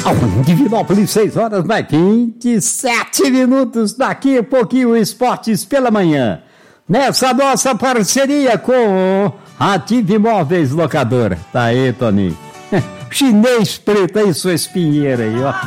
Divinópolis, 6 horas mais 27 minutos. Daqui a pouquinho, Esportes pela Manhã. Nessa nossa parceria com a Ativa Imóveis Locadora. Tá aí, Toninho. Chinês preto aí, sua espinheira aí, ó.